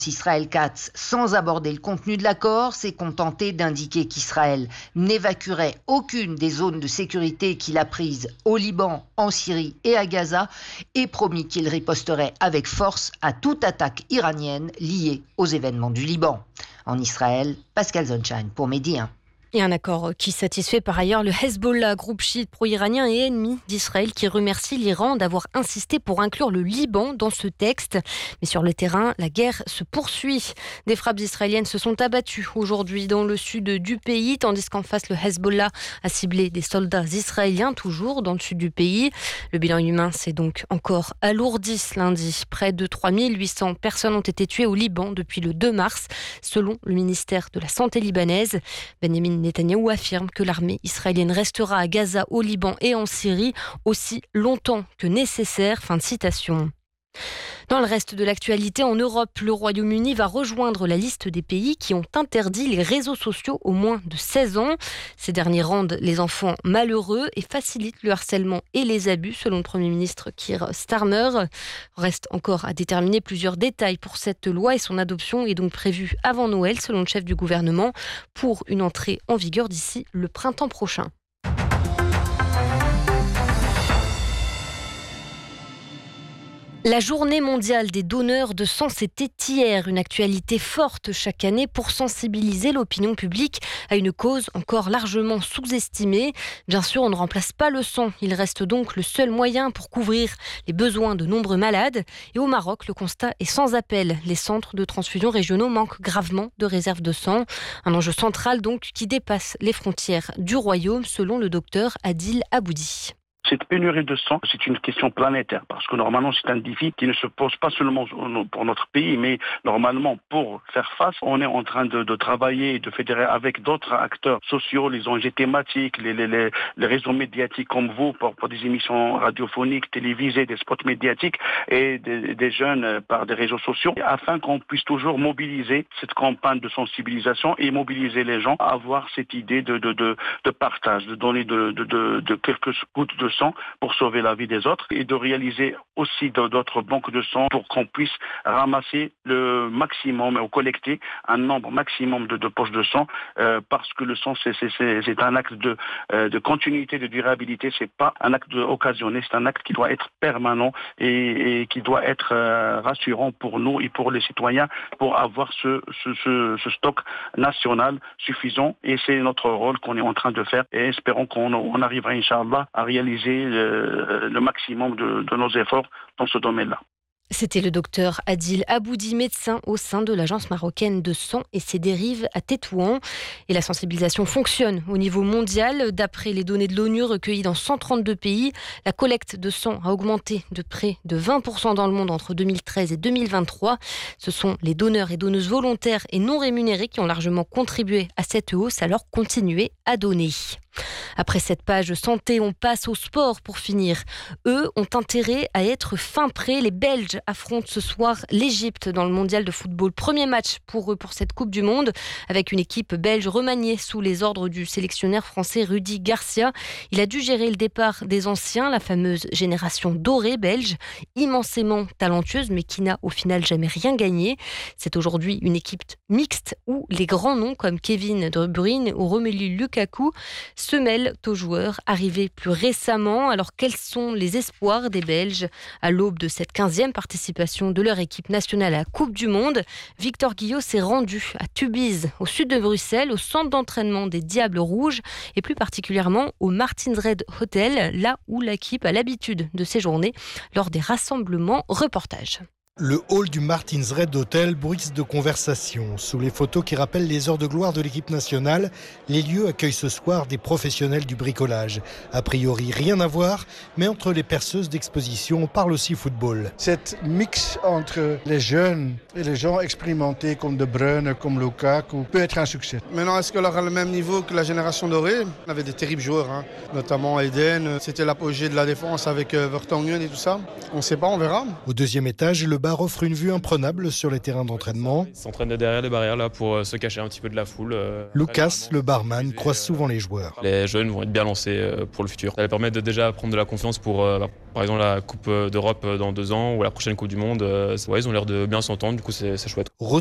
Israël Katz, sans aborder le contenu de l'accord, s'est contenté d'indiquer qu'Israël n'évacuerait aucune des zones de sécurité qu'il a prises au Liban, en Syrie et à Gaza et promis qu'il riposterait avec force à toute attaque iranienne liée aux événements du Liban. En Israël, Pascal Zonshine pour Midi 1. Et un accord qui satisfait par ailleurs le Hezbollah, groupe chiite pro-iranien et ennemi d'Israël, qui remercie l'Iran d'avoir insisté pour inclure le Liban dans ce texte. Mais sur le terrain, la guerre se poursuit. Des frappes israéliennes se sont abattues aujourd'hui dans le sud du pays, tandis qu'en face, le Hezbollah a ciblé des soldats israéliens, toujours dans le sud du pays. Le bilan humain s'est donc encore alourdi ce lundi. Près de 3800 personnes ont été tuées au Liban depuis le 2 mars, selon le ministère de la Santé libanaise. Benjamin Netanyahou affirme que l'armée israélienne restera à Gaza, au Liban et en Syrie aussi longtemps que nécessaire. Fin de citation. Dans le reste de l'actualité, en Europe, le Royaume-Uni va rejoindre la liste des pays qui ont interdit les réseaux sociaux aux moins de 16 ans. Ces derniers rendent les enfants malheureux et facilitent le harcèlement et les abus, selon le Premier ministre Keir Starmer. Reste encore à déterminer plusieurs détails pour cette loi et son adoption est donc prévue avant Noël, selon le chef du gouvernement, pour une entrée en vigueur d'ici le printemps prochain. La journée mondiale des donneurs de sang, c'était hier, une actualité forte chaque année pour sensibiliser l'opinion publique à une cause encore largement sous-estimée. Bien sûr, on ne remplace pas le sang, il reste donc le seul moyen pour couvrir les besoins de nombreux malades. Et au Maroc, le constat est sans appel. Les centres de transfusion régionaux manquent gravement de réserves de sang. Un enjeu central donc qui dépasse les frontières du royaume, selon le docteur Adil Aboudi. Cette pénurie de sang, c'est une question planétaire parce que normalement c'est un défi qui ne se pose pas seulement pour notre pays, mais normalement pour faire face, on est en train de travailler et de fédérer avec d'autres acteurs sociaux, les ONG thématiques, les réseaux médiatiques comme vous pour des émissions radiophoniques, télévisées, des spots médiatiques et des jeunes par des réseaux sociaux afin qu'on puisse toujours mobiliser cette campagne de sensibilisation et mobiliser les gens à avoir cette idée de partage, de donner de quelques gouttes de sang pour sauver la vie des autres et de réaliser aussi d'autres banques de sang pour qu'on puisse ramasser le maximum ou collecter un nombre maximum de poches de sang parce que le sang c'est un acte de continuité, de durabilité, c'est pas un acte occasionné, c'est un acte qui doit être permanent et qui doit être rassurant pour nous et pour les citoyens pour avoir ce stock national suffisant et c'est notre rôle qu'on est en train de faire et espérons qu'on arrivera Inch'Allah à réaliser le maximum de nos efforts dans ce domaine-là. C'était le docteur Adil Aboudi, médecin au sein de l'Agence marocaine de sang et ses dérives à Tétouan. Et la sensibilisation fonctionne au niveau mondial. D'après les données de l'ONU recueillies dans 132 pays, la collecte de sang a augmenté de près de 20% dans le monde entre 2013 et 2023. Ce sont les donneurs et donneuses volontaires et non rémunérés qui ont largement contribué à cette hausse, alors continuez à donner. Après cette page santé, on passe au sport pour finir. Eux ont intérêt à être fin prêts. Les Belges affrontent ce soir l'Égypte dans le mondial de football. Premier match pour eux pour cette Coupe du Monde, avec une équipe belge remaniée sous les ordres du sélectionneur français Rudy Garcia. Il a dû gérer le départ des anciens, la fameuse génération dorée belge, immensément talentueuse, mais qui n'a au final jamais rien gagné. C'est aujourd'hui une équipe mixte où les grands noms comme Kevin De Bruyne ou Romelu Lukaku se mêlent aux joueurs arrivés plus récemment. Alors quels sont les espoirs des Belges à l'aube de cette 15e participation de leur équipe nationale à la Coupe du Monde? Victor Guillot s'est rendu à Tubize, au sud de Bruxelles, au centre d'entraînement des Diables Rouges et plus particulièrement au Martinsred Hotel, là où l'équipe a l'habitude de séjourner lors des rassemblements. Reportage. Le hall du Martinsred Hotel bruisse de conversation. Sous les photos qui rappellent les heures de gloire de l'équipe nationale, les lieux accueillent ce soir des professionnels du bricolage. A priori, rien à voir, mais entre les perceuses d'exposition, on parle aussi football. Cette mix entre les jeunes et les gens expérimentés comme De Bruyne, comme Lukaku, peut être un succès. Maintenant, est-ce qu'elle aura le même niveau que la génération dorée? On avait des terribles joueurs, notamment Eden. C'était l'apogée de la défense avec Vertonghen et tout ça. On ne sait pas, on verra. Au deuxième étage, le bar offre une vue imprenable sur les terrains d'entraînement. Ils s'entraînent derrière les barrières là pour se cacher un petit peu de la foule. Lucas, le barman, croise souvent les joueurs. Les jeunes vont être bien lancés pour le futur. Ça va permettre de déjà prendre de la confiance pour, par exemple, la Coupe d'Europe dans 2 ans ou la prochaine Coupe du Monde. Ils ont l'air de bien s'entendre, du coup c'est chouette.